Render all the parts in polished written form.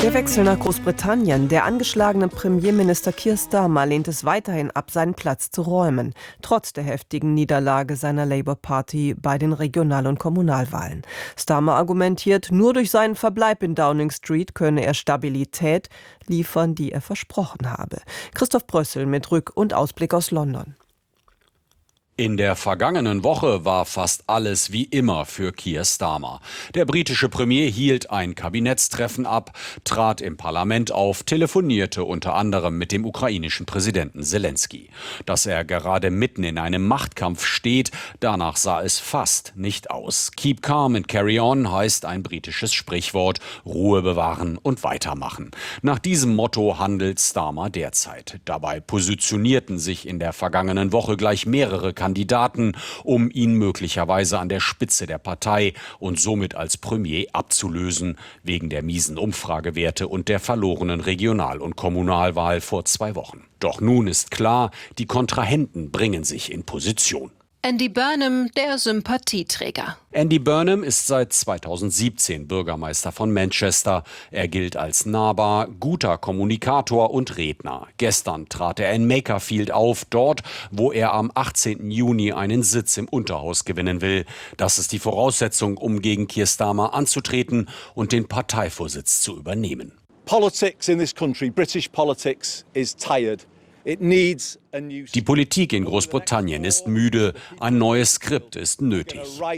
Der Wechsel nach Großbritannien. Der angeschlagene Premierminister Keir Starmer lehnt es weiterhin ab, seinen Platz zu räumen, trotz der heftigen Niederlage seiner Labour Party bei den Regional- und Kommunalwahlen. Starmer argumentiert, nur durch seinen Verbleib in Downing Street könne er Stabilität liefern, die er versprochen habe. Christoph Brössel mit Rück- und Ausblick aus London. In der vergangenen Woche war fast alles wie immer für Keir Starmer. Der britische Premier hielt ein Kabinettstreffen ab, trat im Parlament auf, telefonierte unter anderem mit dem ukrainischen Präsidenten Selenskyj. Dass er gerade mitten in einem Machtkampf steht, danach sah es fast nicht aus. Keep calm and carry on heißt ein britisches Sprichwort, Ruhe bewahren und weitermachen. Nach diesem Motto handelt Starmer derzeit. Dabei positionierten sich in der vergangenen Woche gleich mehrere Kandidaten, um ihn möglicherweise an der Spitze der Partei und somit als Premier abzulösen, wegen der miesen Umfragewerte und der verlorenen Regional- und Kommunalwahl vor 2 Wochen. Doch nun ist klar, die Kontrahenten bringen sich in Position. Andy Burnham, der Sympathieträger. Andy Burnham ist seit 2017 Bürgermeister von Manchester. Er gilt als nahbar, guter Kommunikator und Redner. Gestern trat er in Makerfield auf, dort, wo er am 18. Juni einen Sitz im Unterhaus gewinnen will. Das ist die Voraussetzung, um gegen Keir Starmer anzutreten und den Parteivorsitz zu übernehmen. Politics in this country, British politics, is tired. Die Politik in Großbritannien ist müde, ein neues Skript ist nötig.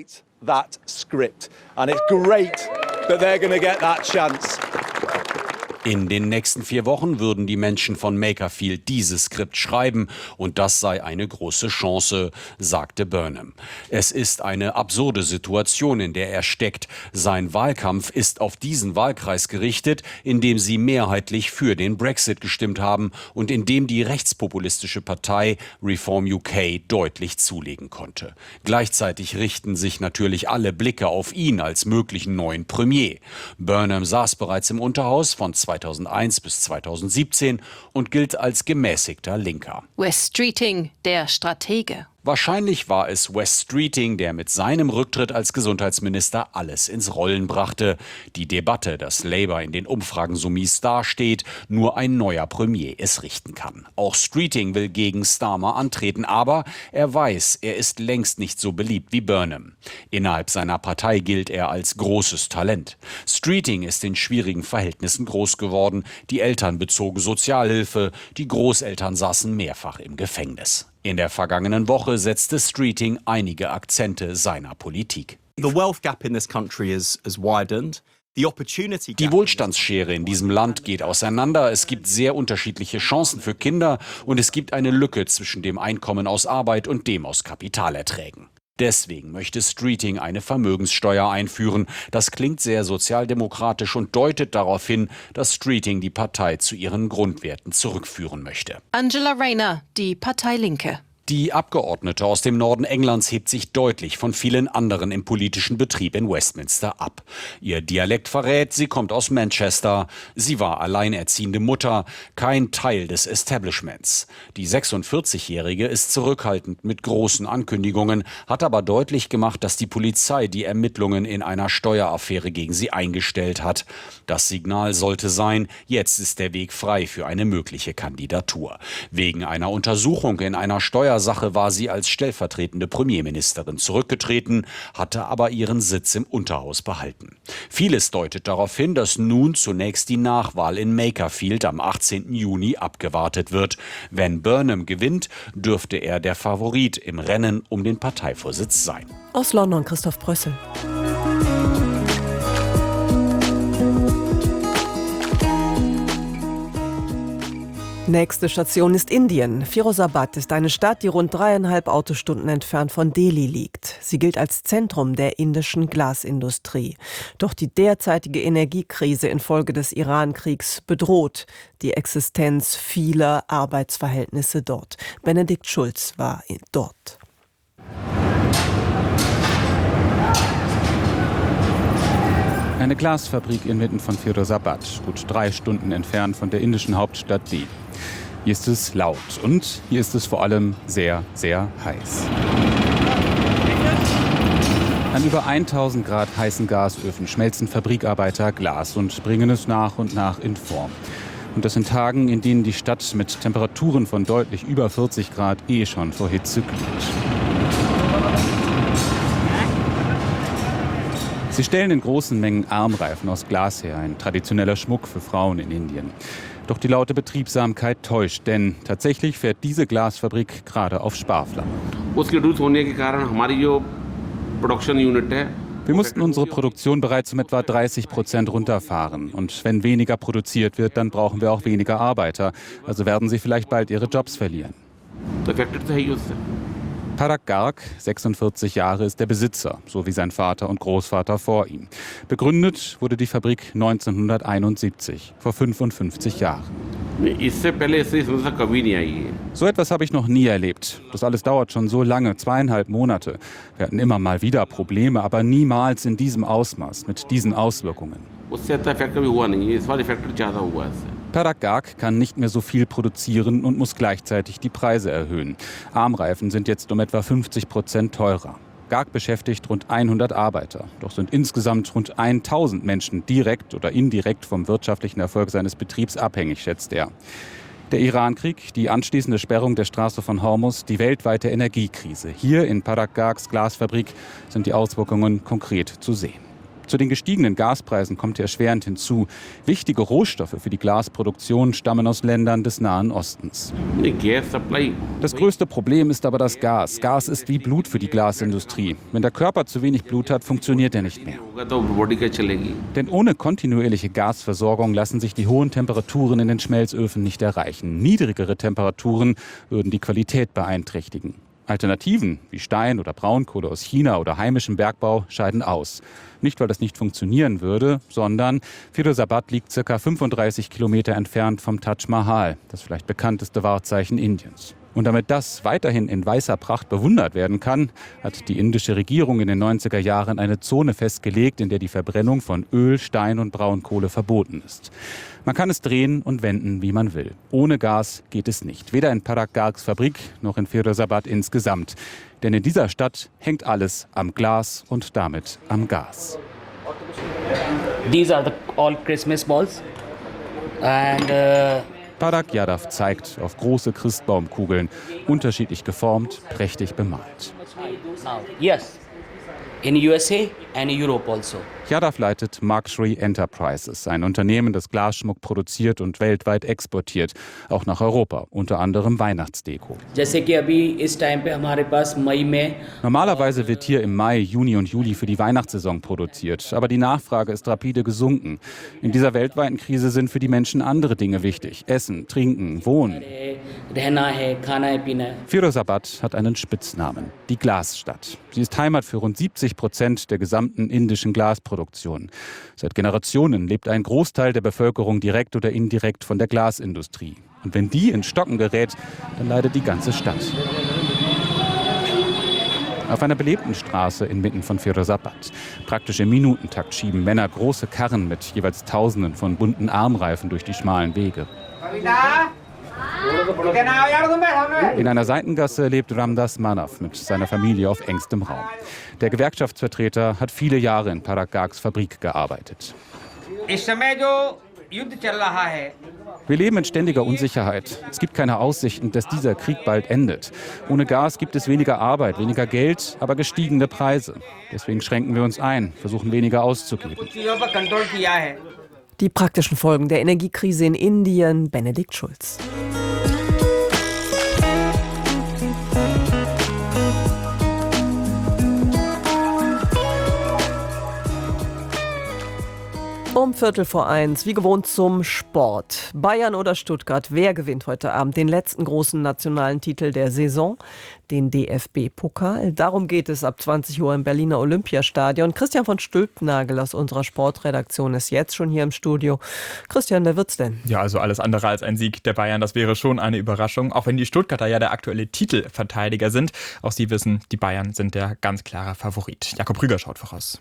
In den nächsten 4 Wochen würden die Menschen von Makerfield dieses Skript schreiben und das sei eine große Chance, sagte Burnham. Es ist eine absurde Situation, in der er steckt. Sein Wahlkampf ist auf diesen Wahlkreis gerichtet, in dem sie mehrheitlich für den Brexit gestimmt haben und in dem die rechtspopulistische Partei Reform UK deutlich zulegen konnte. Gleichzeitig richten sich natürlich alle Blicke auf ihn als möglichen neuen Premier. Burnham saß bereits im Unterhaus von 2001 bis 2017 und gilt als gemäßigter Linker. Wes Streeting, der Stratege. Wahrscheinlich war es Wes Streeting, der mit seinem Rücktritt als Gesundheitsminister alles ins Rollen brachte. Die Debatte, dass Labour in den Umfragen so mies dasteht, nur ein neuer Premier es richten kann. Auch Streeting will gegen Starmer antreten, aber er weiß, er ist längst nicht so beliebt wie Burnham. Innerhalb seiner Partei gilt er als großes Talent. Streeting ist in schwierigen Verhältnissen groß geworden. Die Eltern bezogen Sozialhilfe, die Großeltern saßen mehrfach im Gefängnis. In der vergangenen Woche setzte Streeting einige Akzente seiner Politik. The wealth gap in this country has widened. Die Wohlstandsschere in diesem Land geht auseinander. Es gibt sehr unterschiedliche Chancen für Kinder und es gibt eine Lücke zwischen dem Einkommen aus Arbeit und dem aus Kapitalerträgen. Deswegen möchte Streeting eine Vermögenssteuer einführen. Das klingt sehr sozialdemokratisch und deutet darauf hin, dass Streeting die Partei zu ihren Grundwerten zurückführen möchte. Angela Rayner, die Partei Linke. Die Abgeordnete aus dem Norden Englands hebt sich deutlich von vielen anderen im politischen Betrieb in Westminster ab. Ihr Dialekt verrät, sie kommt aus Manchester. Sie war alleinerziehende Mutter, kein Teil des Establishments. Die 46-Jährige ist zurückhaltend mit großen Ankündigungen, hat aber deutlich gemacht, dass die Polizei die Ermittlungen in einer Steueraffäre gegen sie eingestellt hat. Das Signal sollte sein, jetzt ist der Weg frei für eine mögliche Kandidatur. Wegen einer Untersuchung in einer Steuersache war sie als stellvertretende Premierministerin zurückgetreten, hatte aber ihren Sitz im Unterhaus behalten. Vieles deutet darauf hin, dass nun zunächst die Nachwahl in Makerfield am 18. Juni abgewartet wird. Wenn Burnham gewinnt, dürfte er der Favorit im Rennen um den Parteivorsitz sein. Aus London, Christoph Brössel. Nächste Station ist Indien. Firozabad ist eine Stadt, die rund 3,5 Autostunden entfernt von Delhi liegt. Sie gilt als Zentrum der indischen Glasindustrie. Doch die derzeitige Energiekrise infolge des Iran-Kriegs bedroht die Existenz vieler Arbeitsverhältnisse dort. Benedikt Schulz war dort. Eine Glasfabrik inmitten von Firozabad, gut 3 Stunden entfernt von der indischen Hauptstadt Delhi. Hier ist es laut und hier ist es vor allem sehr, sehr heiß. An über 1000 Grad heißen Gasöfen schmelzen Fabrikarbeiter Glas und bringen es nach und nach in Form. Und das in Tagen, in denen die Stadt mit Temperaturen von deutlich über 40 Grad schon vor Hitze glüht. Sie stellen in großen Mengen Armreifen aus Glas her, ein traditioneller Schmuck für Frauen in Indien. Doch die laute Betriebsamkeit täuscht, denn tatsächlich fährt diese Glasfabrik gerade auf Sparflamme. Wir mussten unsere Produktion bereits um etwa 30% runterfahren. Und wenn weniger produziert wird, dann brauchen wir auch weniger Arbeiter. Also werden sie vielleicht bald ihre Jobs verlieren. Parag Garg, 46 Jahre, ist der Besitzer, so wie sein Vater und Großvater vor ihm. Begründet wurde die Fabrik 1971, vor 55 Jahren. So etwas habe ich noch nie erlebt. Das alles dauert schon so lange, 2,5 Monate. Wir hatten immer mal wieder Probleme, aber niemals in diesem Ausmaß, mit diesen Auswirkungen. Parag Garg kann nicht mehr so viel produzieren und muss gleichzeitig die Preise erhöhen. Armreifen sind jetzt um etwa 50% teurer. Garg beschäftigt rund 100 Arbeiter. Doch sind insgesamt rund 1000 Menschen direkt oder indirekt vom wirtschaftlichen Erfolg seines Betriebs abhängig, schätzt er. Der Irankrieg, die anschließende Sperrung der Straße von Hormuz, die weltweite Energiekrise. Hier in Parag Gargs Glasfabrik sind die Auswirkungen konkret zu sehen. Zu den gestiegenen Gaspreisen kommt erschwerend hinzu, wichtige Rohstoffe für die Glasproduktion stammen aus Ländern des Nahen Ostens. Das größte Problem ist aber das Gas. Gas ist wie Blut für die Glasindustrie. Wenn der Körper zu wenig Blut hat, funktioniert er nicht mehr. Denn ohne kontinuierliche Gasversorgung lassen sich die hohen Temperaturen in den Schmelzöfen nicht erreichen. Niedrigere Temperaturen würden die Qualität beeinträchtigen. Alternativen wie Stein oder Braunkohle aus China oder heimischem Bergbau scheiden aus. Nicht, weil das nicht funktionieren würde, sondern Firozabad liegt ca. 35 Kilometer entfernt vom Taj Mahal, das vielleicht bekannteste Wahrzeichen Indiens. Und damit das weiterhin in weißer Pracht bewundert werden kann, hat die indische Regierung in den 90er Jahren eine Zone festgelegt, in der die Verbrennung von Öl, Stein und Braunkohle verboten ist. Man kann es drehen und wenden, wie man will. Ohne Gas geht es nicht. Weder in Parag Gargs Fabrik noch in Firozabad insgesamt. Denn in dieser Stadt hängt alles am Glas und damit am Gas. These are all Christmas balls. And Parag Yadav zeigt auf große Christbaumkugeln, unterschiedlich geformt, prächtig bemalt. yes, in USA and Europe also. Yadav leitet Markshri Enterprises, ein Unternehmen, das Glasschmuck produziert und weltweit exportiert, auch nach Europa, unter anderem Weihnachtsdeko. Normalerweise wird hier im Mai, Juni und Juli für die Weihnachtssaison produziert, aber die Nachfrage ist rapide gesunken. In dieser weltweiten Krise sind für die Menschen andere Dinge wichtig: Essen, Trinken, Wohnen. Firozabad hat einen Spitznamen: die Glasstadt. Sie ist Heimat für rund 70% der gesamten indischen Glasproduktion. Seit Generationen lebt ein Großteil der Bevölkerung direkt oder indirekt von der Glasindustrie. Und wenn die ins Stocken gerät, dann leidet die ganze Stadt. Auf einer belebten Straße inmitten von Firozabad. Praktisch im Minutentakt schieben Männer große Karren mit jeweils Tausenden von bunten Armreifen durch die schmalen Wege. In einer Seitengasse lebt Ramdas Manav mit seiner Familie auf engstem Raum. Der Gewerkschaftsvertreter hat viele Jahre in Parag Gargs Fabrik gearbeitet. Wir leben in ständiger Unsicherheit. Es gibt keine Aussichten, dass dieser Krieg bald endet. Ohne Gas gibt es weniger Arbeit, weniger Geld, aber gestiegene Preise. Deswegen schränken wir uns ein, versuchen weniger auszugeben. Die praktischen Folgen der Energiekrise in Indien, Benedikt Schulz. Um 1:15, wie gewohnt zum Sport. Bayern oder Stuttgart, wer gewinnt heute Abend den letzten großen nationalen Titel der Saison? Den DFB-Pokal. Darum geht es ab 20 Uhr im Berliner Olympiastadion. Christian von Stülpnagel aus unserer Sportredaktion ist jetzt schon hier im Studio. Christian, wer wird's denn? Ja, also alles andere als ein Sieg der Bayern, das wäre schon eine Überraschung. Auch wenn die Stuttgarter ja der aktuelle Titelverteidiger sind. Auch sie wissen, die Bayern sind der ganz klare Favorit. Jakob Rüger schaut voraus.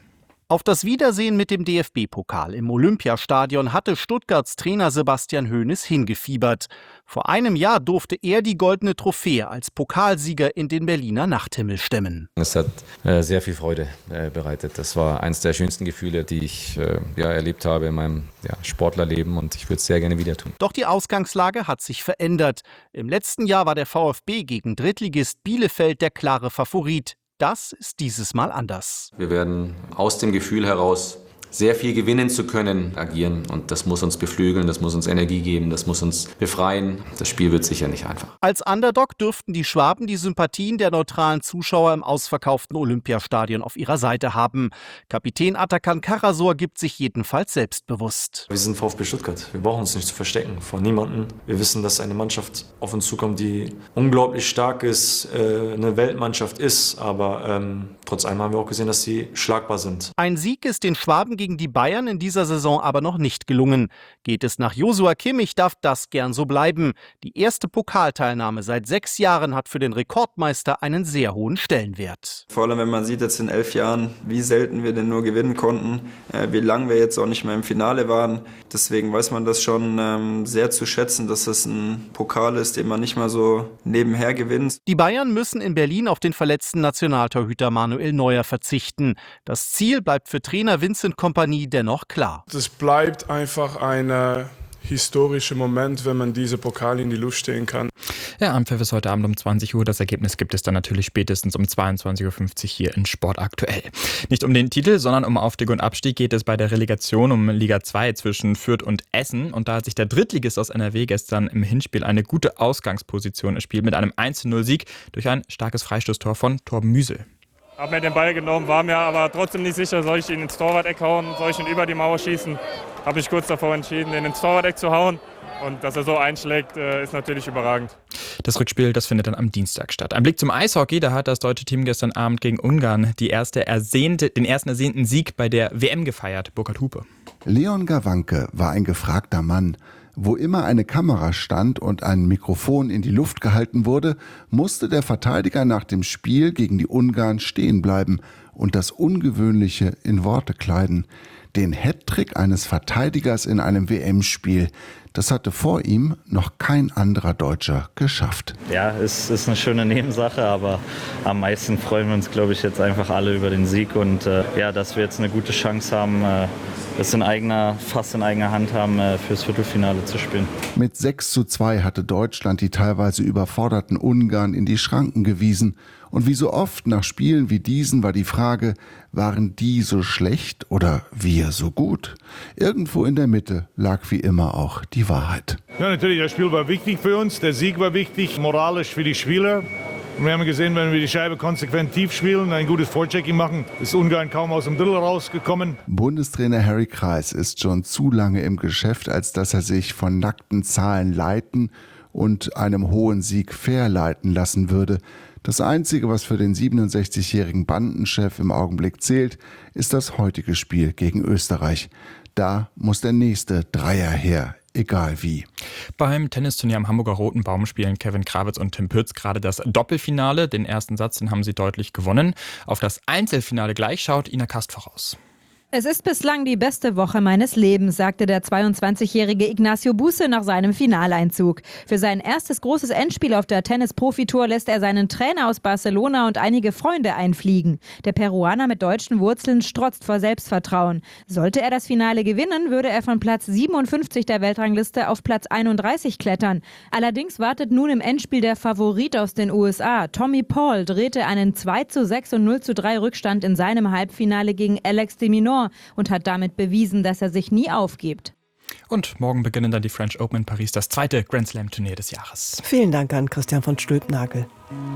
Auf das Wiedersehen mit dem DFB-Pokal im Olympiastadion hatte Stuttgarts Trainer Sebastian Hoeneß hingefiebert. Vor einem Jahr durfte er die goldene Trophäe als Pokalsieger in den Berliner Nachthimmel stemmen. Es hat sehr viel Freude bereitet. Das war eines der schönsten Gefühle, die ich erlebt habe in meinem Sportlerleben, und ich würde es sehr gerne wieder tun. Doch die Ausgangslage hat sich verändert. Im letzten Jahr war der VfB gegen Drittligist Bielefeld der klare Favorit. Das ist dieses Mal anders. Wir werden aus dem Gefühl heraus, sehr viel gewinnen zu können, agieren. Und das muss uns beflügeln, das muss uns Energie geben, das muss uns befreien. Das Spiel wird sicher nicht einfach. Als Underdog dürften die Schwaben die Sympathien der neutralen Zuschauer im ausverkauften Olympiastadion auf ihrer Seite haben. Kapitän Atakan Karasor gibt sich jedenfalls selbstbewusst. Wir sind VfB Stuttgart. Wir brauchen uns nicht zu verstecken vor niemandem. Wir wissen, dass eine Mannschaft auf uns zukommt, die unglaublich stark ist, eine Weltmannschaft ist. Aber trotz allem haben wir auch gesehen, dass sie schlagbar sind. Ein Sieg ist den Schwaben gegen die Bayern in dieser Saison aber noch nicht gelungen. Geht es nach Joshua Kimmich, darf das gern so bleiben. Die erste Pokalteilnahme seit 6 Jahren hat für den Rekordmeister einen sehr hohen Stellenwert. Vor allem, wenn man sieht jetzt in 11 Jahren, wie selten wir denn nur gewinnen konnten, wie lange wir jetzt auch nicht mehr im Finale waren. Deswegen weiß man das schon sehr zu schätzen, dass es ein Pokal ist, den man nicht mal so nebenher gewinnt. Die Bayern müssen in Berlin auf den verletzten Nationaltorhüter Manuel Neuer verzichten. Das Ziel bleibt für Trainer Vincent Kompany dennoch klar. Es bleibt einfach ein historischer Moment, wenn man diese Pokal in die Luft stehen kann. Ja, Anpfiff ist heute Abend um 20 Uhr. Das Ergebnis gibt es dann natürlich spätestens um 22.50 Uhr hier in Sport aktuell. Nicht um den Titel, sondern um Aufstieg und Abstieg geht es bei der Relegation um Liga 2 zwischen Fürth und Essen. Und da hat sich der Drittligist aus NRW gestern im Hinspiel eine gute Ausgangsposition erspielt mit einem 1:0-Sieg durch ein starkes Freistoßtor von Torben Müsel. Habe mir den Ball genommen, war mir aber trotzdem nicht sicher, soll ich ihn ins Torwart-Eck hauen, soll ich ihn über die Mauer schießen. Habe ich kurz davor entschieden, ihn ins Torwart-Eck zu hauen. Und dass er so einschlägt, ist natürlich überragend. Das Rückspiel, das findet dann am Dienstag statt. Ein Blick zum Eishockey, da hat das deutsche Team gestern Abend gegen Ungarn den ersten ersehnten Sieg bei der WM gefeiert. Burkhard Hupe. Leon Gawanke war ein gefragter Mann. Wo immer eine Kamera stand und ein Mikrofon in die Luft gehalten wurde, musste der Verteidiger nach dem Spiel gegen die Ungarn stehen bleiben und das Ungewöhnliche in Worte kleiden. Den Hattrick eines Verteidigers in einem WM-Spiel, das hatte vor ihm noch kein anderer Deutscher geschafft. Ja, es ist eine schöne Nebensache, aber am meisten freuen wir uns, glaube ich, jetzt einfach alle über den Sieg und dass wir jetzt eine gute Chance haben, es fast in eigener Hand haben, fürs Viertelfinale zu spielen. Mit 6:2 hatte Deutschland die teilweise überforderten Ungarn in die Schranken gewiesen. Und wie so oft nach Spielen wie diesen war die Frage, waren die so schlecht oder wir so gut? Irgendwo in der Mitte lag wie immer auch die Wahrheit. Ja, natürlich, das Spiel war wichtig für uns, der Sieg war wichtig, moralisch für die Spieler. Und wir haben gesehen, wenn wir die Scheibe konsequent tief spielen, ein gutes Vorchecking machen, ist Ungarn kaum aus dem Drittel rausgekommen. Bundestrainer Harry Kreis ist schon zu lange im Geschäft, als dass er sich von nackten Zahlen leiten und einem hohen Sieg verleiten lassen würde. Das Einzige, was für den 67-jährigen Bandenchef im Augenblick zählt, ist das heutige Spiel gegen Österreich. Da muss der nächste Dreier her, egal wie. Beim Tennisturnier am Hamburger Roten Baum spielen Kevin Krawitz und Tim Pütz gerade das Doppelfinale. Den ersten Satz, den haben sie deutlich gewonnen. Auf das Einzelfinale gleich schaut Ina Kast voraus. Es ist bislang die beste Woche meines Lebens, sagte der 22-jährige Ignacio Buse nach seinem Finaleinzug. Für sein erstes großes Endspiel auf der Tennis-Profitour lässt er seinen Trainer aus Barcelona und einige Freunde einfliegen. Der Peruaner mit deutschen Wurzeln strotzt vor Selbstvertrauen. Sollte er das Finale gewinnen, würde er von Platz 57 der Weltrangliste auf Platz 31 klettern. Allerdings wartet nun im Endspiel der Favorit aus den USA. Tommy Paul drehte einen 2:6 und 0:3 Rückstand in seinem Halbfinale gegen Alex de Minaur und hat damit bewiesen, dass er sich nie aufgibt. Und morgen beginnen dann die French Open in Paris, das zweite Grand Slam Turnier des Jahres. Vielen Dank an Christian von Stülpnagel.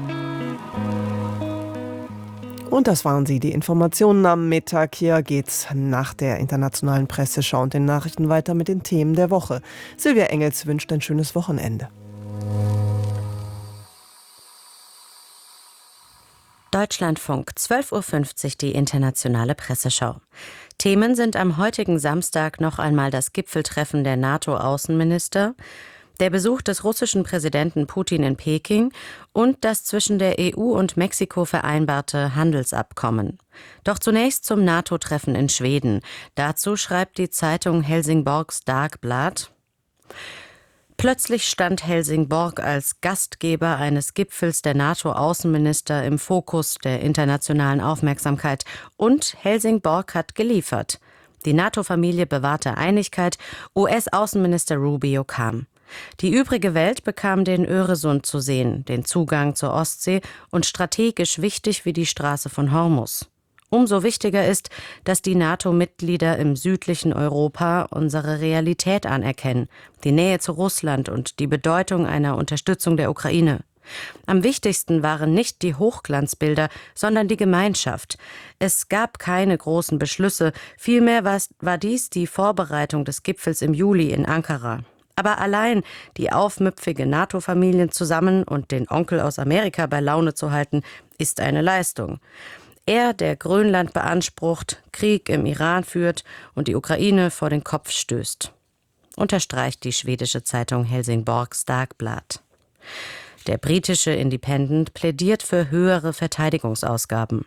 Und das waren sie, die Informationen am Mittag. Hier geht's nach der internationalen Presseschau und den Nachrichten weiter mit den Themen der Woche. Silvia Engels wünscht ein schönes Wochenende. Deutschlandfunk, 12:50 Uhr die internationale Presseschau. Themen sind am heutigen Samstag noch einmal das Gipfeltreffen der NATO-Außenminister, Der Besuch des russischen Präsidenten Putin in Peking und das zwischen der EU und Mexiko vereinbarte Handelsabkommen. Doch zunächst zum NATO-Treffen in Schweden. Dazu schreibt die Zeitung Helsingborgs Dagblad: Plötzlich stand Helsingborg als Gastgeber eines Gipfels der NATO-Außenminister im Fokus der internationalen Aufmerksamkeit. Und Helsingborg hat geliefert. Die NATO-Familie bewahrte Einigkeit, US-Außenminister Rubio kam. Die übrige Welt bekam den Öresund zu sehen, den Zugang zur Ostsee und strategisch wichtig wie die Straße von Hormuz. Umso wichtiger ist, dass die NATO-Mitglieder im südlichen Europa unsere Realität anerkennen, die Nähe zu Russland und die Bedeutung einer Unterstützung der Ukraine. Am wichtigsten waren nicht die Hochglanzbilder, sondern die Gemeinschaft. Es gab keine großen Beschlüsse, vielmehr war dies die Vorbereitung des Gipfels im Juli in Ankara. Aber allein die aufmüpfige NATO-Familien zusammen und den Onkel aus Amerika bei Laune zu halten, ist eine Leistung. Er, der Grönland beansprucht, Krieg im Iran führt und die Ukraine vor den Kopf stößt, unterstreicht die schwedische Zeitung Helsingborgs Dagblad. Der britische Independent plädiert für höhere Verteidigungsausgaben.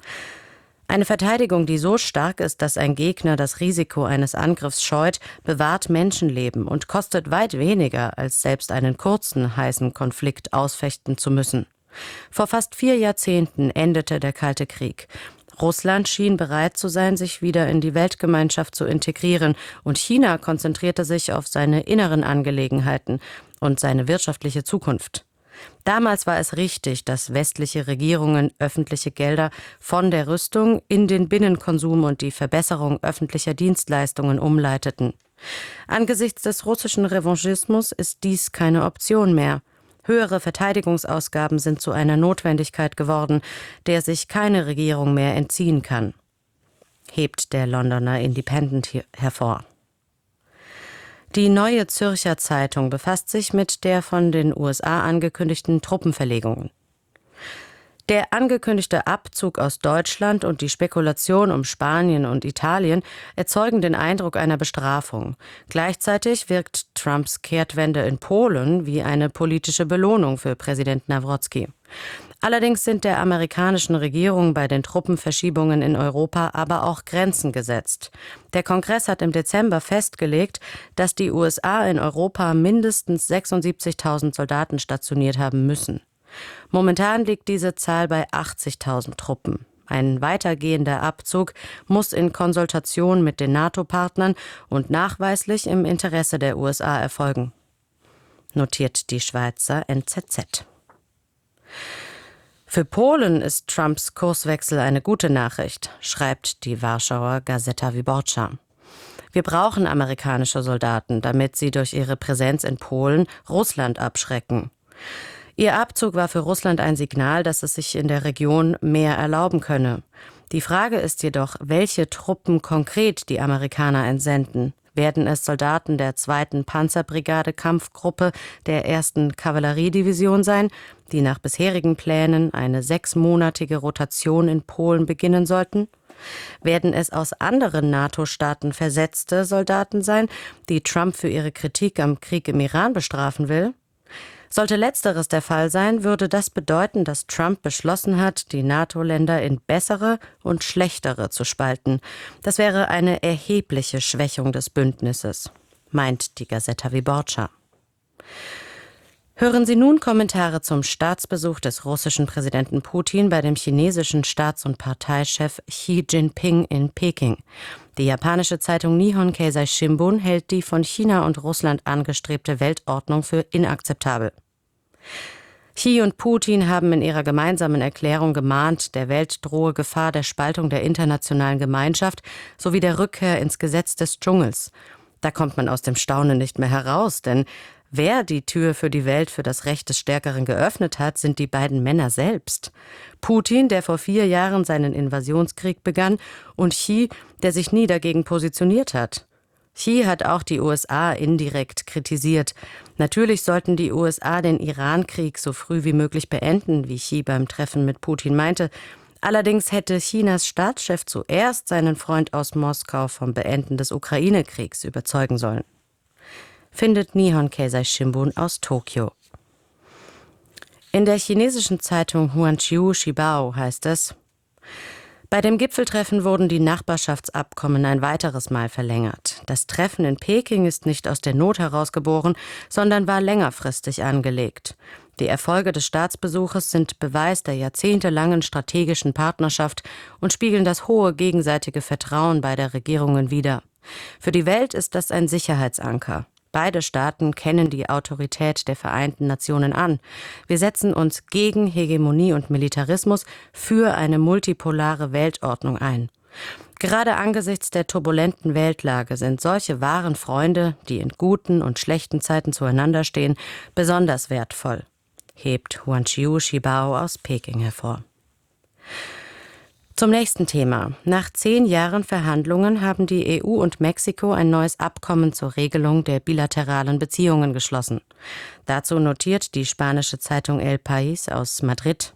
Eine Verteidigung, die so stark ist, dass ein Gegner das Risiko eines Angriffs scheut, bewahrt Menschenleben und kostet weit weniger, als selbst einen kurzen, heißen Konflikt ausfechten zu müssen. Vor fast 4 Jahrzehnten endete der Kalte Krieg. Russland schien bereit zu sein, sich wieder in die Weltgemeinschaft zu integrieren, und China konzentrierte sich auf seine inneren Angelegenheiten und seine wirtschaftliche Zukunft. Damals war es richtig, dass westliche Regierungen öffentliche Gelder von der Rüstung in den Binnenkonsum und die Verbesserung öffentlicher Dienstleistungen umleiteten. Angesichts des russischen Revanchismus ist dies keine Option mehr. Höhere Verteidigungsausgaben sind zu einer Notwendigkeit geworden, der sich keine Regierung mehr entziehen kann, hebt der Londoner Independent hervor. Die Neue Zürcher Zeitung befasst sich mit der von den USA angekündigten Truppenverlegungen. Der angekündigte Abzug aus Deutschland und die Spekulation um Spanien und Italien erzeugen den Eindruck einer Bestrafung. Gleichzeitig wirkt Trumps Kehrtwende in Polen wie eine politische Belohnung für Präsident Nawrocki. Allerdings sind der amerikanischen Regierung bei den Truppenverschiebungen in Europa aber auch Grenzen gesetzt. Der Kongress hat im Dezember festgelegt, dass die USA in Europa mindestens 76.000 Soldaten stationiert haben müssen. Momentan liegt diese Zahl bei 80.000 Truppen. Ein weitergehender Abzug muss in Konsultation mit den NATO-Partnern und nachweislich im Interesse der USA erfolgen, notiert die Schweizer NZZ. Für Polen ist Trumps Kurswechsel eine gute Nachricht, schreibt die Warschauer Gazeta Wyborcza. Wir brauchen amerikanische Soldaten, damit sie durch ihre Präsenz in Polen Russland abschrecken. Ihr Abzug war für Russland ein Signal, dass es sich in der Region mehr erlauben könne. Die Frage ist jedoch, welche Truppen konkret die Amerikaner entsenden. Werden es Soldaten der 2. Panzerbrigade-Kampfgruppe der 1. Kavalleriedivision sein, die nach bisherigen Plänen eine 6-monatige Rotation in Polen beginnen sollten? Werden es aus anderen NATO-Staaten versetzte Soldaten sein, die Trump für ihre Kritik am Krieg im Iran bestrafen will? Sollte Letzteres der Fall sein, würde das bedeuten, dass Trump beschlossen hat, die NATO-Länder in bessere und schlechtere zu spalten. Das wäre eine erhebliche Schwächung des Bündnisses, meint die Gazeta Wyborcza. Hören Sie nun Kommentare zum Staatsbesuch des russischen Präsidenten Putin bei dem chinesischen Staats- und Parteichef Xi Jinping in Peking. Die japanische Zeitung Nihon Keizai Shimbun hält die von China und Russland angestrebte Weltordnung für inakzeptabel. Xi und Putin haben in ihrer gemeinsamen Erklärung gemahnt, der Welt drohe Gefahr der Spaltung der internationalen Gemeinschaft sowie der Rückkehr ins Gesetz des Dschungels. Da kommt man aus dem Staunen nicht mehr heraus, denn wer die Tür für die Welt für das Recht des Stärkeren geöffnet hat, sind die beiden Männer selbst. Putin, der vor 4 Jahren seinen Invasionskrieg begann, und Xi, der sich nie dagegen positioniert hat. Xi hat auch die USA indirekt kritisiert. Natürlich sollten die USA den Iran-Krieg so früh wie möglich beenden, wie Xi beim Treffen mit Putin meinte. Allerdings hätte Chinas Staatschef zuerst seinen Freund aus Moskau vom Beenden des Ukraine-Kriegs überzeugen sollen. findet Nihon Keizai Shimbun aus Tokio. In der chinesischen Zeitung Huanqiu Shibao heißt es: Bei dem Gipfeltreffen wurden die Nachbarschaftsabkommen ein weiteres Mal verlängert. Das Treffen in Peking ist nicht aus der Not herausgeboren, sondern war längerfristig angelegt. Die Erfolge des Staatsbesuches sind Beweis der jahrzehntelangen strategischen Partnerschaft und spiegeln das hohe gegenseitige Vertrauen beider Regierungen wider. Für die Welt ist das ein Sicherheitsanker. Beide Staaten kennen die Autorität der Vereinten Nationen an. Wir setzen uns gegen Hegemonie und Militarismus für eine multipolare Weltordnung ein. Gerade angesichts der turbulenten Weltlage sind solche wahren Freunde, die in guten und schlechten Zeiten zueinander stehen, besonders wertvoll, hebt Huanqiu Shibao aus Peking hervor. Zum nächsten Thema. Nach 10 Jahren Verhandlungen haben die EU und Mexiko ein neues Abkommen zur Regelung der bilateralen Beziehungen geschlossen. Dazu notiert die spanische Zeitung El País aus Madrid: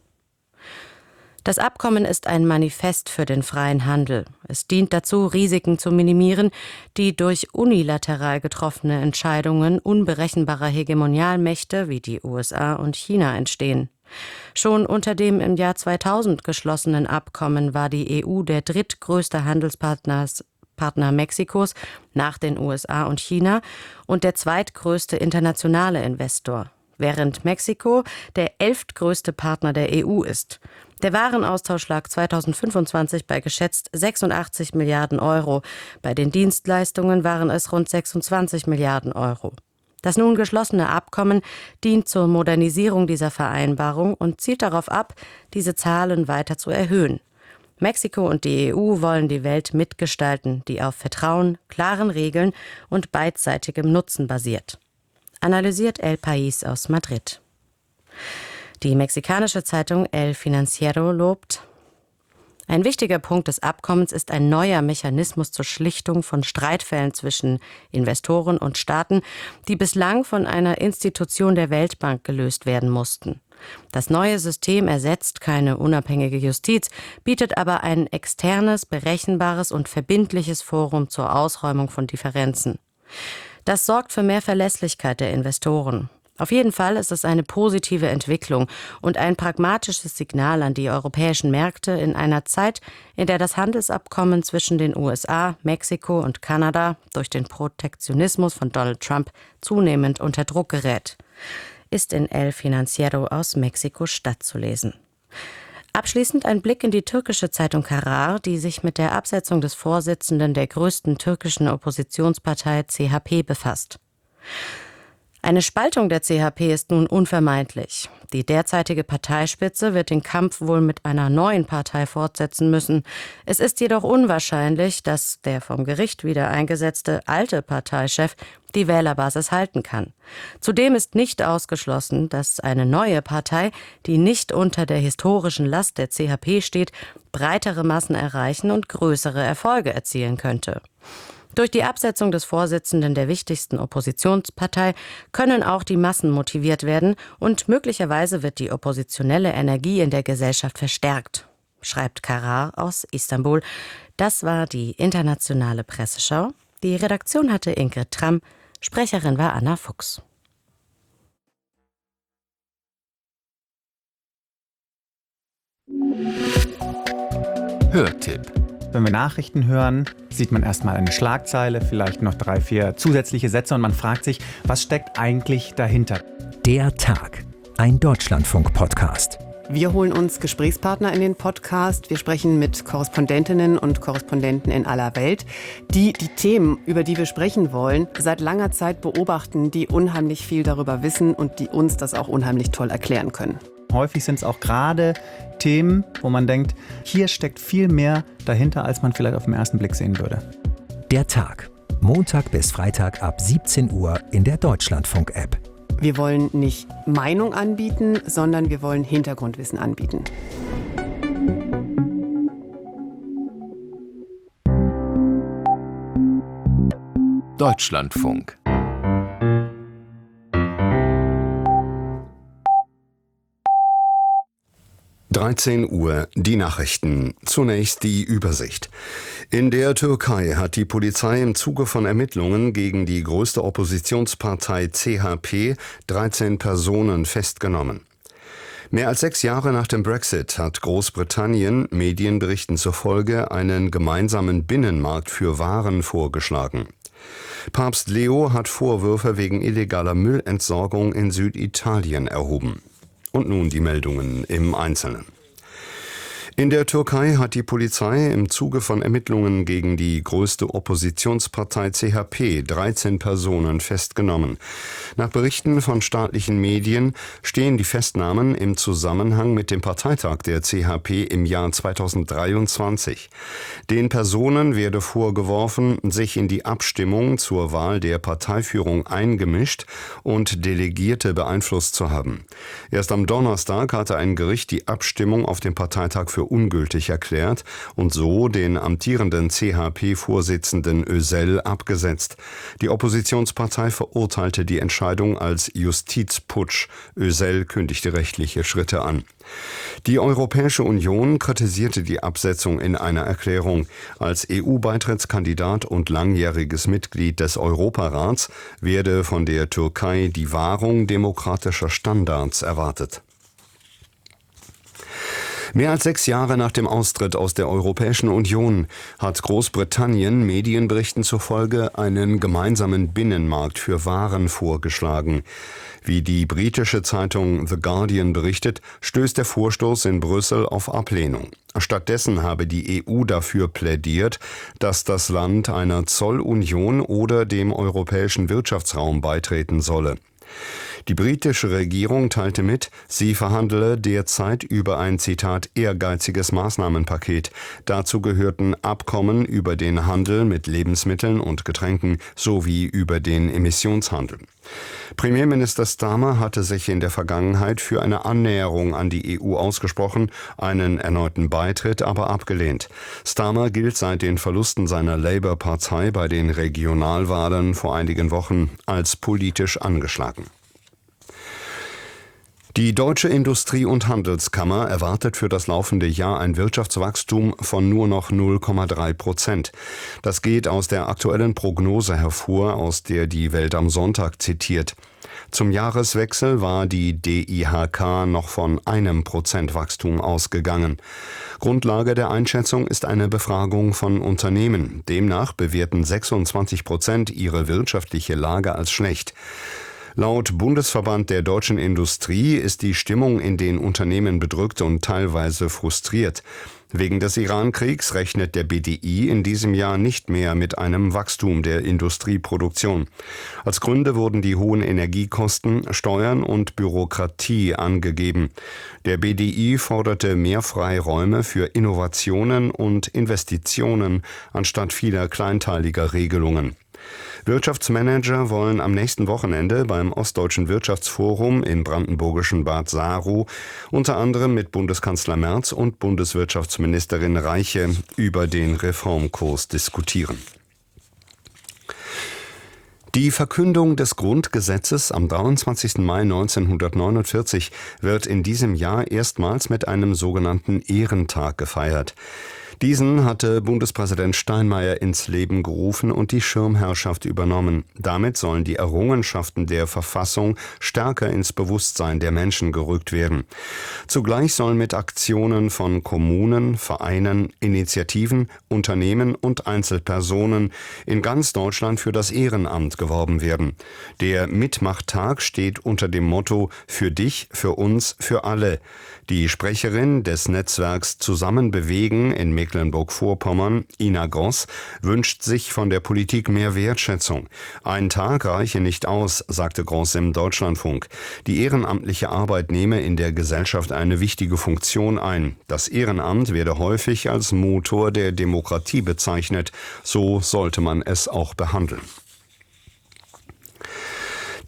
Das Abkommen ist ein Manifest für den freien Handel. Es dient dazu, Risiken zu minimieren, die durch unilateral getroffene Entscheidungen unberechenbarer Hegemonialmächte wie die USA und China entstehen. Schon unter dem im Jahr 2000 geschlossenen Abkommen war die EU der drittgrößte Handelspartner Mexikos nach den USA und China und der zweitgrößte internationale Investor, während Mexiko der 11. größte Partner der EU ist. Der Warenaustausch lag 2025 bei geschätzt 86 Milliarden Euro. Bei den Dienstleistungen waren es rund 26 Milliarden Euro. Das nun geschlossene Abkommen dient zur Modernisierung dieser Vereinbarung und zielt darauf ab, diese Zahlen weiter zu erhöhen. Mexiko und die EU wollen die Welt mitgestalten, die auf Vertrauen, klaren Regeln und beidseitigem Nutzen basiert. Analysiert El País aus Madrid. Die mexikanische Zeitung El Financiero lobt: Ein wichtiger Punkt des Abkommens ist ein neuer Mechanismus zur Schlichtung von Streitfällen zwischen Investoren und Staaten, die bislang von einer Institution der Weltbank gelöst werden mussten. Das neue System ersetzt keine unabhängige Justiz, bietet aber ein externes, berechenbares und verbindliches Forum zur Ausräumung von Differenzen. Das sorgt für mehr Verlässlichkeit der Investoren. Auf jeden Fall ist es eine positive Entwicklung und ein pragmatisches Signal an die europäischen Märkte in einer Zeit, in der das Handelsabkommen zwischen den USA, Mexiko und Kanada durch den Protektionismus von Donald Trump zunehmend unter Druck gerät. Ist in El Financiero aus Mexiko-Stadt zu lesen. Abschließend ein Blick in die türkische Zeitung Karar, die sich mit der Absetzung des Vorsitzenden der größten türkischen Oppositionspartei CHP befasst. Eine Spaltung der CHP ist nun unvermeidlich. Die derzeitige Parteispitze wird den Kampf wohl mit einer neuen Partei fortsetzen müssen. Es ist jedoch unwahrscheinlich, dass der vom Gericht wieder eingesetzte alte Parteichef die Wählerbasis halten kann. Zudem ist nicht ausgeschlossen, dass eine neue Partei, die nicht unter der historischen Last der CHP steht, breitere Massen erreichen und größere Erfolge erzielen könnte. Durch die Absetzung des Vorsitzenden der wichtigsten Oppositionspartei können auch die Massen motiviert werden und möglicherweise wird die oppositionelle Energie in der Gesellschaft verstärkt, schreibt Karar aus Istanbul. Das war die internationale Presseschau. Die Redaktion hatte Ingrid Tramm, Sprecherin war Anna Fuchs. Hörtipp. Wenn wir Nachrichten hören, sieht man erstmal eine Schlagzeile, vielleicht noch 3, 4 zusätzliche Sätze und man fragt sich, was steckt eigentlich dahinter? Der Tag, ein Deutschlandfunk-Podcast. Wir holen uns Gesprächspartner in den Podcast. Wir sprechen mit Korrespondentinnen und Korrespondenten in aller Welt, die die Themen, über die wir sprechen wollen, seit langer Zeit beobachten, die unheimlich viel darüber wissen und die uns das auch unheimlich toll erklären können. Häufig sind es auch gerade Themen, wo man denkt, hier steckt viel mehr dahinter, als man vielleicht auf den ersten Blick sehen würde. Der Tag, Montag bis Freitag ab 17 Uhr in der Deutschlandfunk-App. Wir wollen nicht Meinung anbieten, sondern wir wollen Hintergrundwissen anbieten. Deutschlandfunk. (13 Uhr) die Nachrichten. Zunächst die Übersicht. In der Türkei hat die Polizei im Zuge von Ermittlungen gegen die größte Oppositionspartei CHP 13 Personen festgenommen. Mehr als 6 Jahre nach dem Brexit hat Großbritannien, Medienberichten zufolge, einen gemeinsamen Binnenmarkt für Waren vorgeschlagen. Papst Leo hat Vorwürfe wegen illegaler Müllentsorgung in Süditalien erhoben. Und nun die Meldungen im Einzelnen. In der Türkei hat die Polizei im Zuge von Ermittlungen gegen die größte Oppositionspartei CHP 13 Personen festgenommen. Nach Berichten von staatlichen Medien stehen die Festnahmen im Zusammenhang mit dem Parteitag der CHP im Jahr 2023. Den Personen werde vorgeworfen, sich in die Abstimmung zur Wahl der Parteiführung eingemischt und Delegierte beeinflusst zu haben. Erst am Donnerstag hatte ein Gericht die Abstimmung auf dem Parteitag für ungültig erklärt und so den amtierenden CHP-Vorsitzenden Özel abgesetzt. Die Oppositionspartei verurteilte die Entscheidung als Justizputsch. Özel kündigte rechtliche Schritte an. Die Europäische Union kritisierte die Absetzung in einer Erklärung. Als EU-Beitrittskandidat und langjähriges Mitglied des Europarats werde von der Türkei die Wahrung demokratischer Standards erwartet. Mehr als 6 Jahre nach dem Austritt aus der Europäischen Union hat Großbritannien Medienberichten zufolge einen gemeinsamen Binnenmarkt für Waren vorgeschlagen. Wie die britische Zeitung The Guardian berichtet, stößt der Vorstoß in Brüssel auf Ablehnung. Stattdessen habe die EU dafür plädiert, dass das Land einer Zollunion oder dem europäischen Wirtschaftsraum beitreten solle. Die britische Regierung teilte mit, sie verhandele derzeit über ein, Zitat, ehrgeiziges Maßnahmenpaket. Dazu gehörten Abkommen über den Handel mit Lebensmitteln und Getränken sowie über den Emissionshandel. Premierminister Starmer hatte sich in der Vergangenheit für eine Annäherung an die EU ausgesprochen, einen erneuten Beitritt aber abgelehnt. Starmer gilt seit den Verlusten seiner Labour-Partei bei den Regionalwahlen vor einigen Wochen als politisch angeschlagen. Die Deutsche Industrie- und Handelskammer erwartet für das laufende Jahr ein Wirtschaftswachstum von nur noch 0,3%. Das geht aus der aktuellen Prognose hervor, aus der die Welt am Sonntag zitiert. Zum Jahreswechsel war die DIHK noch von 1% Wachstum ausgegangen. Grundlage der Einschätzung ist eine Befragung von Unternehmen. Demnach bewerten 26% ihre wirtschaftliche Lage als schlecht. Laut Bundesverband der deutschen Industrie ist die Stimmung in den Unternehmen bedrückt und teilweise frustriert. Wegen des Iran-Kriegs rechnet der BDI in diesem Jahr nicht mehr mit einem Wachstum der Industrieproduktion. Als Gründe wurden die hohen Energiekosten, Steuern und Bürokratie angegeben. Der BDI forderte mehr Freiräume für Innovationen und Investitionen anstatt vieler kleinteiliger Regelungen. Wirtschaftsmanager wollen am nächsten Wochenende beim Ostdeutschen Wirtschaftsforum im brandenburgischen Bad Saro unter anderem mit Bundeskanzler Merz und Bundeswirtschaftsministerin Reiche über den Reformkurs diskutieren. Die Verkündung des Grundgesetzes am 23. Mai 1949 wird in diesem Jahr erstmals mit einem sogenannten Ehrentag gefeiert. Diesen hatte Bundespräsident Steinmeier ins Leben gerufen und die Schirmherrschaft übernommen. Damit sollen die Errungenschaften der Verfassung stärker ins Bewusstsein der Menschen gerückt werden. Zugleich soll mit Aktionen von Kommunen, Vereinen, Initiativen, Unternehmen und Einzelpersonen in ganz Deutschland für das Ehrenamt geworben werden. Der Mitmachttag steht unter dem Motto „Für dich, für uns, für alle“. Die Sprecherin des Netzwerks Zusammen bewegen in Mecklenburg-Vorpommern, Ina Gross, wünscht sich von der Politik mehr Wertschätzung. Ein Tag reiche nicht aus, sagte Gross im Deutschlandfunk. Die ehrenamtliche Arbeit nehme in der Gesellschaft eine wichtige Funktion ein. Das Ehrenamt werde häufig als Motor der Demokratie bezeichnet. So sollte man es auch behandeln.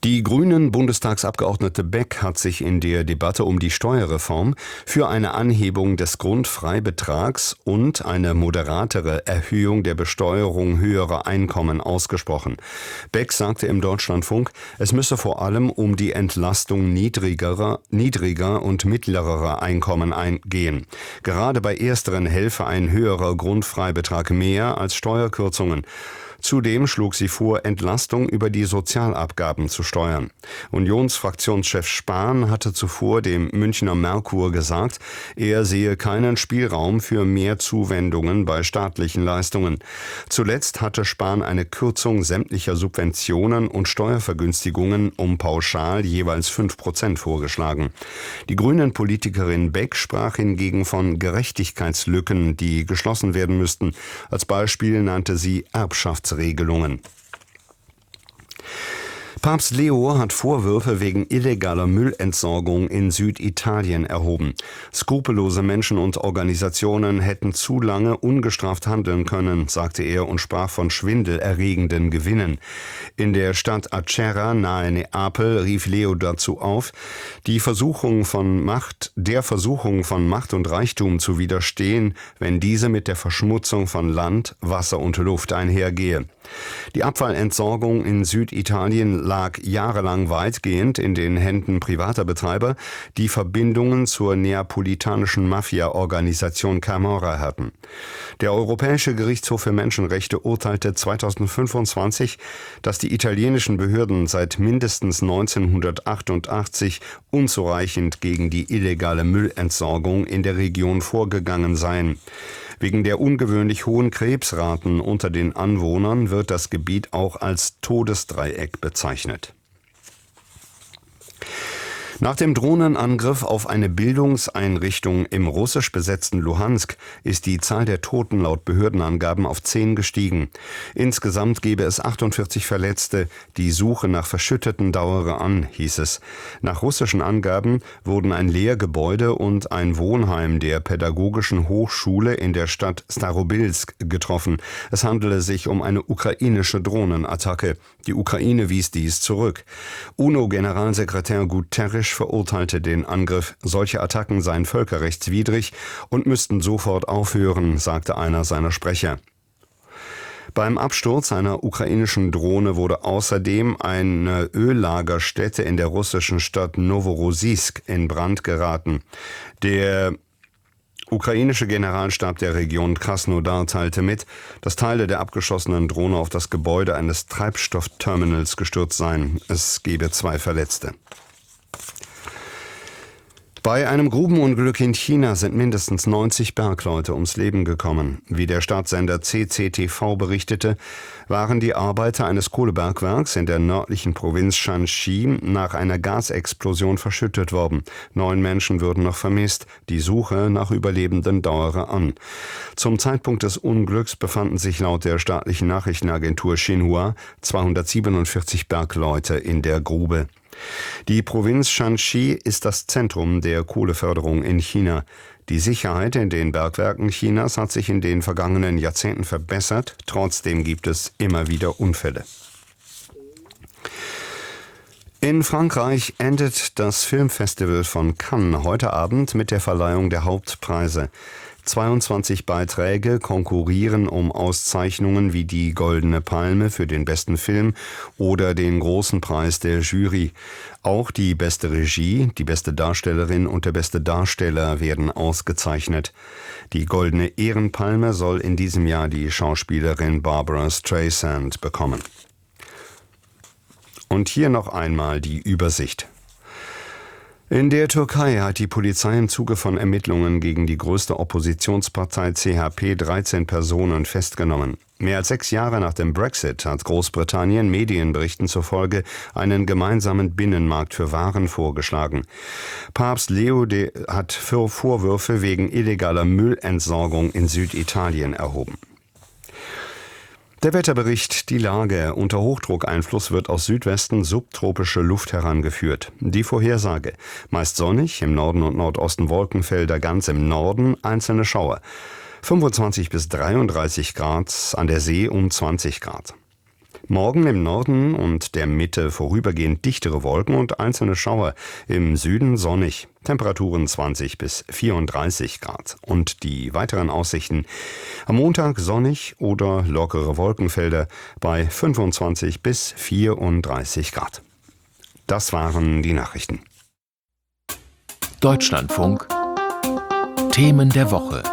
Die Grünen-Bundestagsabgeordnete Beck hat sich in der Debatte um die Steuerreform für eine Anhebung des Grundfreibetrags und eine moderatere Erhöhung der Besteuerung höherer Einkommen ausgesprochen. Beck sagte im Deutschlandfunk, es müsse vor allem um die Entlastung niedriger und mittlerer Einkommen gehen. Gerade bei ersteren helfe ein höherer Grundfreibetrag mehr als Steuerkürzungen. Zudem schlug sie vor, Entlastung über die Sozialabgaben zu steuern. Unionsfraktionschef Spahn hatte zuvor dem Münchner Merkur gesagt, er sehe keinen Spielraum für mehr Zuwendungen bei staatlichen Leistungen. Zuletzt hatte Spahn eine Kürzung sämtlicher Subventionen und Steuervergünstigungen um pauschal jeweils 5% vorgeschlagen. Die Grünen-Politikerin Beck sprach hingegen von Gerechtigkeitslücken, die geschlossen werden müssten. Als Beispiel nannte sie Erbschaftsregelungen. Papst Leo hat Vorwürfe wegen illegaler Müllentsorgung in Süditalien erhoben. Skrupellose Menschen und Organisationen hätten zu lange ungestraft handeln können, sagte er und sprach von schwindelerregenden Gewinnen. In der Stadt Acerra nahe Neapel rief Leo dazu auf, der Versuchung von Macht und Reichtum zu widerstehen, wenn diese mit der Verschmutzung von Land, Wasser und Luft einhergehe. Die Abfallentsorgung in Süditalien lag jahrelang weitgehend in den Händen privater Betreiber, die Verbindungen zur neapolitanischen Mafia-Organisation Camorra hatten. Der Europäische Gerichtshof für Menschenrechte urteilte 2025, dass die italienischen Behörden seit mindestens 1988 unzureichend gegen die illegale Müllentsorgung in der Region vorgegangen seien. Wegen der ungewöhnlich hohen Krebsraten unter den Anwohnern wird das Gebiet auch als Todesdreieck bezeichnet. Nach dem Drohnenangriff auf eine Bildungseinrichtung im russisch besetzten Luhansk ist die Zahl der Toten laut Behördenangaben auf 10 gestiegen. Insgesamt gebe es 48 Verletzte. Die Suche nach Verschütteten dauere an, hieß es. Nach russischen Angaben wurden ein Lehrgebäude und ein Wohnheim der Pädagogischen Hochschule in der Stadt Starobilsk getroffen. Es handele sich um eine ukrainische Drohnenattacke. Die Ukraine wies dies zurück. UNO-Generalsekretär Guterres verurteilte den Angriff. Solche Attacken seien völkerrechtswidrig und müssten sofort aufhören, sagte einer seiner Sprecher. Beim Absturz einer ukrainischen Drohne wurde außerdem eine Öllagerstätte in der russischen Stadt Novorossiysk in Brand geraten. Der ukrainische Generalstab der Region Krasnodar teilte mit, dass Teile der abgeschossenen Drohne auf das Gebäude eines Treibstoffterminals gestürzt seien. Es gebe 2 Verletzte. Bei einem Grubenunglück in China sind mindestens 90 Bergleute ums Leben gekommen. Wie der Staatssender CCTV berichtete, waren die Arbeiter eines Kohlebergwerks in der nördlichen Provinz Shanxi nach einer Gasexplosion verschüttet worden. 9 Menschen würden noch vermisst. Die Suche nach Überlebenden dauere an. Zum Zeitpunkt des Unglücks befanden sich laut der staatlichen Nachrichtenagentur Xinhua 247 Bergleute in der Grube. Die Provinz Shanxi ist das Zentrum der Kohleförderung in China. Die Sicherheit in den Bergwerken Chinas hat sich in den vergangenen Jahrzehnten verbessert. Trotzdem gibt es immer wieder Unfälle. In Frankreich endet das Filmfestival von Cannes heute Abend mit der Verleihung der Hauptpreise. 22 Beiträge konkurrieren um Auszeichnungen wie die Goldene Palme für den besten Film oder den Großen Preis der Jury. Auch die beste Regie, die beste Darstellerin und der beste Darsteller werden ausgezeichnet. Die Goldene Ehrenpalme soll in diesem Jahr die Schauspielerin Barbara Streisand bekommen. Und hier noch einmal die Übersicht. In der Türkei hat die Polizei im Zuge von Ermittlungen gegen die größte Oppositionspartei CHP 13 Personen festgenommen. Mehr als 6 Jahre nach dem Brexit hat Großbritannien Medienberichten zufolge einen gemeinsamen Binnenmarkt für Waren vorgeschlagen. Papst Leo hat Vorwürfe wegen illegaler Müllentsorgung in Süditalien erhoben. Der Wetterbericht, die Lage. Unter Hochdruckeinfluss wird aus Südwesten subtropische Luft herangeführt. Die Vorhersage. Meist sonnig, im Norden und Nordosten Wolkenfelder, ganz im Norden einzelne Schauer. 25 bis 33 Grad, an der See um 20 Grad. Morgen im Norden und der Mitte vorübergehend dichtere Wolken und einzelne Schauer. Im Süden sonnig. Temperaturen 20 bis 34 Grad. Und die weiteren Aussichten: am Montag sonnig oder lockere Wolkenfelder bei 25 bis 34 Grad. Das waren die Nachrichten. Deutschlandfunk. Themen der Woche.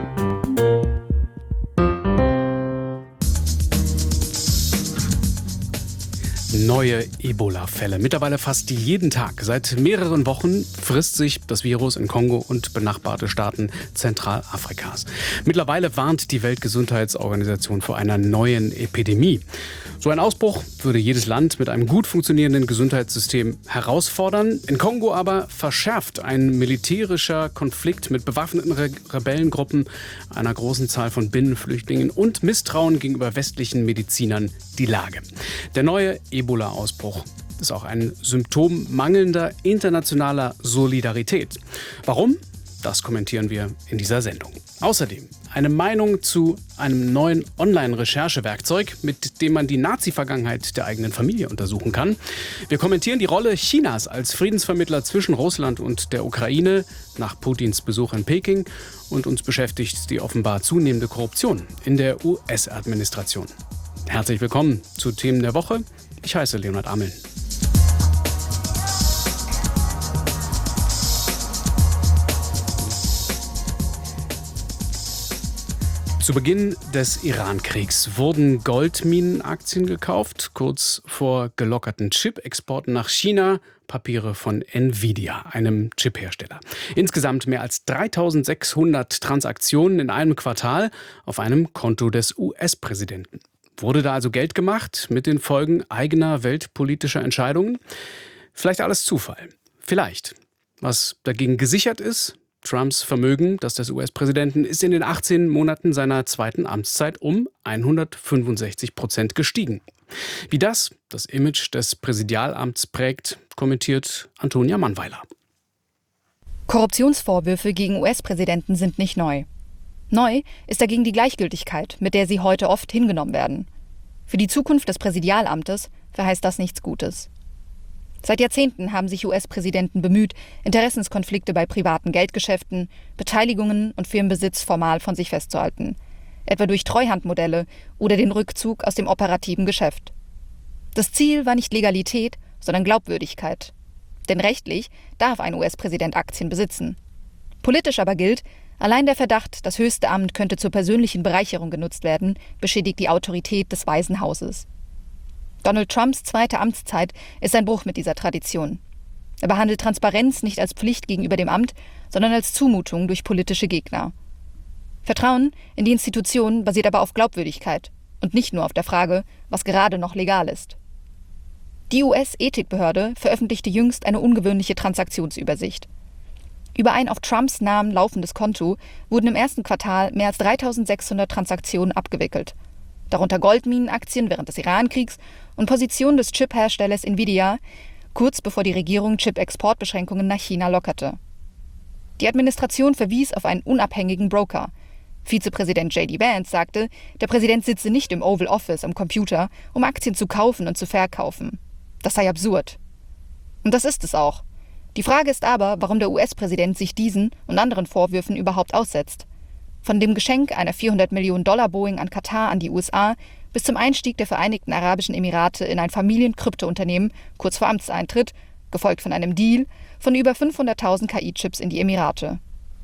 Neue Ebola-Fälle. Mittlerweile fast jeden Tag. Seit mehreren Wochen frisst sich das Virus in Kongo und benachbarte Staaten Zentralafrikas. Mittlerweile warnt die Weltgesundheitsorganisation vor einer neuen Epidemie. So ein Ausbruch würde jedes Land mit einem gut funktionierenden Gesundheitssystem herausfordern. In Kongo aber verschärft ein militärischer Konflikt mit bewaffneten Rebellengruppen, einer großen Zahl von Binnenflüchtlingen und Misstrauen gegenüber westlichen Medizinern die Lage. Der neue Ebola-Ausbruch ist auch ein Symptom mangelnder internationaler Solidarität. Warum? Das kommentieren wir in dieser Sendung. Außerdem eine Meinung zu einem neuen Online-Recherchewerkzeug, mit dem man die Nazi-Vergangenheit der eigenen Familie untersuchen kann. Wir kommentieren die Rolle Chinas als Friedensvermittler zwischen Russland und der Ukraine nach Putins Besuch in Peking. Und uns beschäftigt die offenbar zunehmende Korruption in der US-Administration. Herzlich willkommen zu Themen der Woche. Ich heiße Leonhard Ameln. Zu Beginn des Iran-Kriegs wurden Goldminenaktien gekauft, kurz vor gelockerten Chip-Exporten nach China, Papiere von Nvidia, einem Chiphersteller. Insgesamt mehr als 3.600 Transaktionen in einem Quartal auf einem Konto des US-Präsidenten. Wurde da also Geld gemacht mit den Folgen eigener weltpolitischer Entscheidungen? Vielleicht alles Zufall. Vielleicht. Was dagegen gesichert ist: Trumps Vermögen, das des US-Präsidenten, ist in den 18 Monaten seiner zweiten Amtszeit um 165% gestiegen. Wie das Image des Präsidialamts prägt, kommentiert Antonia Mannweiler. Korruptionsvorwürfe gegen US-Präsidenten sind nicht neu. Neu ist dagegen die Gleichgültigkeit, mit der sie heute oft hingenommen werden. Für die Zukunft des Präsidialamtes verheißt das nichts Gutes. Seit Jahrzehnten haben sich US-Präsidenten bemüht, Interessenskonflikte bei privaten Geldgeschäften, Beteiligungen und Firmenbesitz formal von sich festzuhalten. Etwa durch Treuhandmodelle oder den Rückzug aus dem operativen Geschäft. Das Ziel war nicht Legalität, sondern Glaubwürdigkeit. Denn rechtlich darf ein US-Präsident Aktien besitzen. Politisch aber gilt, allein der Verdacht, das höchste Amt könnte zur persönlichen Bereicherung genutzt werden, beschädigt die Autorität des Weißen Hauses. Donald Trumps zweite Amtszeit ist ein Bruch mit dieser Tradition. Er behandelt Transparenz nicht als Pflicht gegenüber dem Amt, sondern als Zumutung durch politische Gegner. Vertrauen in die Institutionen basiert aber auf Glaubwürdigkeit und nicht nur auf der Frage, was gerade noch legal ist. Die US-Ethikbehörde veröffentlichte jüngst eine ungewöhnliche Transaktionsübersicht. Über ein auf Trumps Namen laufendes Konto wurden im ersten Quartal mehr als 3.600 Transaktionen abgewickelt. Darunter Goldminenaktien während des Iran-Kriegs und Positionen des Chip-Herstellers Nvidia, kurz bevor die Regierung Chip-Exportbeschränkungen nach China lockerte. Die Administration verwies auf einen unabhängigen Broker. Vizepräsident J.D. Vance sagte, der Präsident sitze nicht im Oval Office am Computer, um Aktien zu kaufen und zu verkaufen. Das sei absurd. Und das ist es auch. Die Frage ist aber, warum der US-Präsident sich diesen und anderen Vorwürfen überhaupt aussetzt. Von dem Geschenk einer $400 Millionen Boeing an Katar an die USA bis zum Einstieg der Vereinigten Arabischen Emirate in ein Familienkryptounternehmen kurz vor Amtseintritt, gefolgt von einem Deal von über 500.000 KI-Chips in die Emirate.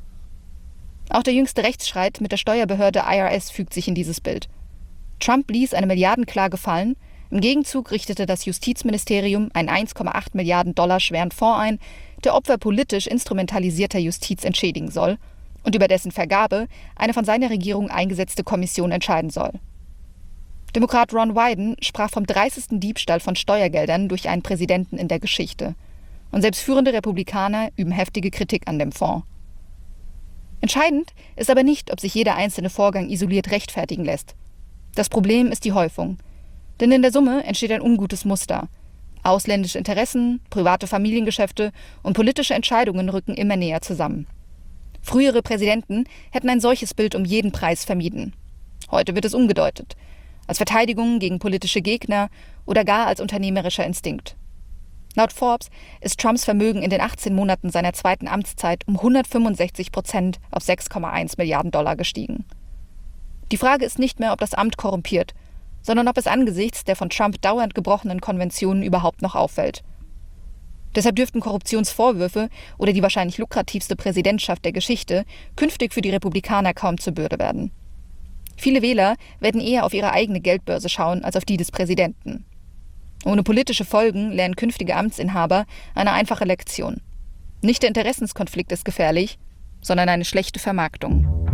Auch der jüngste Rechtsstreit mit der Steuerbehörde IRS fügt sich in dieses Bild. Trump ließ eine Milliardenklage fallen. Im Gegenzug richtete das Justizministerium einen $1,8 Milliarden schweren Fonds ein, der Opfer politisch instrumentalisierter Justiz entschädigen soll und über dessen Vergabe eine von seiner Regierung eingesetzte Kommission entscheiden soll. Demokrat Ron Wyden sprach vom dreistesten Diebstahl von Steuergeldern durch einen Präsidenten in der Geschichte. Und selbst führende Republikaner üben heftige Kritik an dem Fonds. Entscheidend ist aber nicht, ob sich jeder einzelne Vorgang isoliert rechtfertigen lässt. Das Problem ist die Häufung. Denn in der Summe entsteht ein ungutes Muster. Ausländische Interessen, private Familiengeschäfte und politische Entscheidungen rücken immer näher zusammen. Frühere Präsidenten hätten ein solches Bild um jeden Preis vermieden. Heute wird es umgedeutet. Als Verteidigung gegen politische Gegner oder gar als unternehmerischer Instinkt. Laut Forbes ist Trumps Vermögen in den 18 Monaten seiner zweiten Amtszeit um 165% auf 6,1 Milliarden Dollar gestiegen. Die Frage ist nicht mehr, ob das Amt korrumpiert, sondern ob es angesichts der von Trump dauernd gebrochenen Konventionen überhaupt noch auffällt. Deshalb dürften Korruptionsvorwürfe oder die wahrscheinlich lukrativste Präsidentschaft der Geschichte künftig für die Republikaner kaum zur Bürde werden. Viele Wähler werden eher auf ihre eigene Geldbörse schauen als auf die des Präsidenten. Ohne politische Folgen lernen künftige Amtsinhaber eine einfache Lektion. Nicht der Interessenskonflikt ist gefährlich, sondern eine schlechte Vermarktung.